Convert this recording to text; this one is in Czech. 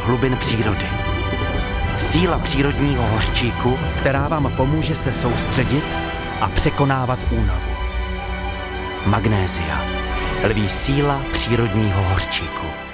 hlubin přírody. Síla přírodního hořčíku, která vám pomůže se soustředit a překonávat únavu. Magnésia. Lví síla přírodního hořčíku.